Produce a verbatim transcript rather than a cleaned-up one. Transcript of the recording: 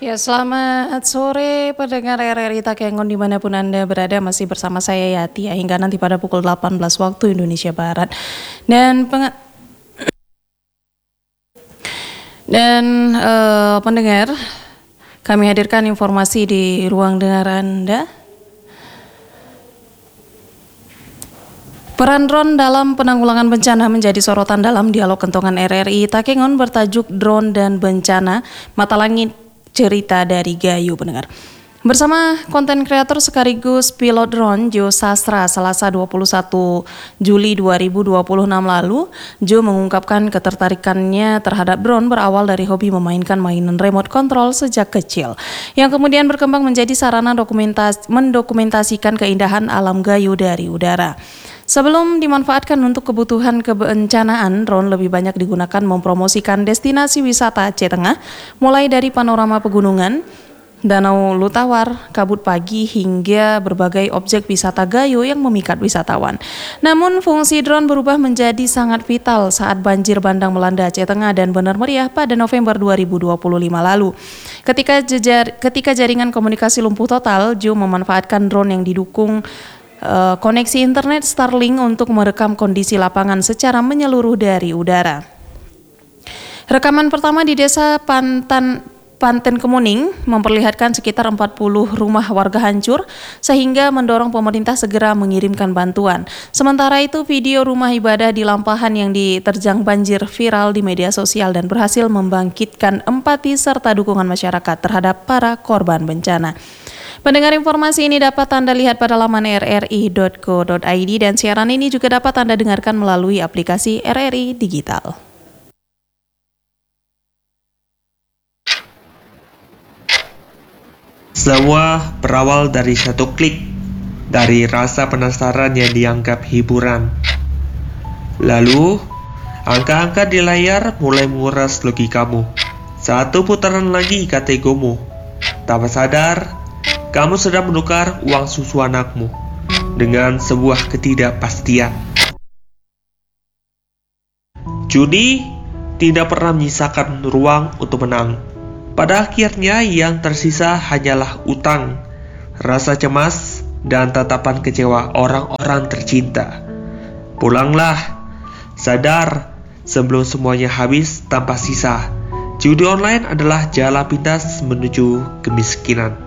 Ya, selamat sore pendengar R R I Takengon dimanapun Anda berada, masih bersama saya Yati ya, hingga nanti pada pukul delapan belas waktu Indonesia Barat. Dan peng dan uh, pendengar, kami hadirkan informasi di ruang dengar Anda. Peran drone dalam penanggulangan bencana menjadi sorotan dalam dialog kentongan R R I Takengon bertajuk Drone dan Bencana, Mata Langit Cerita dari Gayo, pendengar. Bersama konten kreator sekaligus pilot drone Jo Sastra, Selasa dua puluh satu Juli dua ribu dua puluh enam lalu, Jo mengungkapkan ketertarikannya terhadap drone berawal dari hobi memainkan mainan remote control sejak kecil, yang kemudian berkembang menjadi sarana dokumentas mendokumentasikan keindahan alam Gayo dari udara. Sebelum dimanfaatkan untuk kebutuhan kebencanaan, drone lebih banyak digunakan mempromosikan destinasi wisata Aceh Tengah, mulai dari panorama pegunungan, Danau Lutawar, Kabut Pagi, hingga berbagai objek wisata Gayo yang memikat wisatawan. Namun, fungsi drone berubah menjadi sangat vital saat banjir bandang melanda Aceh Tengah dan benar meriah pada November dua ribu dua puluh lima lalu. Ketika, jejar, ketika jaringan komunikasi lumpuh total, Jo memanfaatkan drone yang didukung Uh, koneksi internet Starlink untuk merekam kondisi lapangan secara menyeluruh dari udara. Rekaman pertama di desa Pantan Panten Kemuning memperlihatkan sekitar empat puluh rumah warga hancur, sehingga mendorong pemerintah segera mengirimkan bantuan. Sementara itu, video rumah ibadah di Lampahan yang diterjang banjir viral di media sosial dan berhasil membangkitkan empati serta dukungan masyarakat terhadap para korban bencana. Pendengar, informasi ini dapat Anda lihat pada laman r r i dot co dot i d dan siaran ini juga dapat Anda dengarkan melalui aplikasi R R I Digital. Semua berawal dari satu klik, dari rasa penasaran yang dianggap hiburan. Lalu, angka-angka di layar mulai menguras logikamu. Satu putaran lagi kata egomu. Tanpa sadar, kamu sedang menukar uang susu anakmu dengan sebuah ketidakpastian. Judi tidak pernah menyisakan ruang untuk menang. Pada akhirnya yang tersisa hanyalah utang, rasa cemas, dan tatapan kecewa orang-orang tercinta. Pulanglah, sadar sebelum semuanya habis tanpa sisa. Judi online adalah jalan pintas menuju kemiskinan.